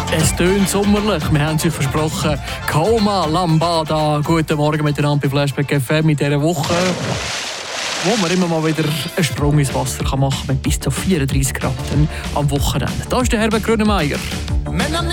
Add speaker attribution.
Speaker 1: Es tönt sommerlich. Wir haben es euch versprochen. Koma, Lambada. Guten Morgen miteinander bei Flashback FM in dieser Woche, wo man immer mal wieder einen Sprung ins Wasser machen kann mit bis zu 34 Grad am Wochenende. Da ist der Herbert Grönemeyer.